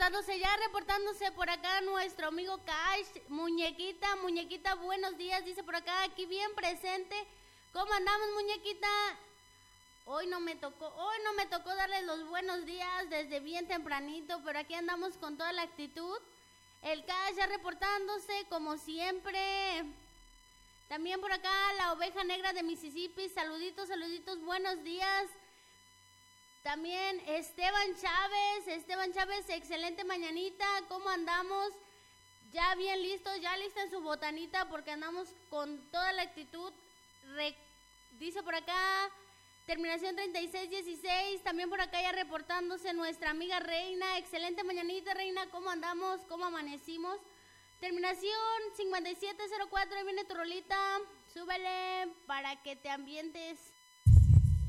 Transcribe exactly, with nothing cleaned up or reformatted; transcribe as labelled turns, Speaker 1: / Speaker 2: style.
Speaker 1: reportándose, ya reportándose por acá nuestro amigo Cash, muñequita, muñequita, buenos días, dice por acá, aquí bien presente. ¿Cómo andamos, muñequita? Hoy no me tocó, hoy no me tocó darles los buenos días desde bien tempranito, pero aquí andamos con toda la actitud. El Cash ya reportándose como siempre. También por acá la oveja negra de Mississippi, saluditos, saluditos, buenos días. También Esteban Chávez, Esteban Chávez, excelente mañanita, ¿cómo andamos? Ya bien listos, ya lista en su botanita porque andamos con toda la actitud. Re, dice por acá, terminación treinta y seis dieciséis, también por acá ya reportándose nuestra amiga Reina, excelente mañanita Reina, ¿cómo andamos? ¿Cómo amanecimos? Terminación cincuenta y siete cero cuatro, ahí viene tu rolita, súbele para que te ambientes.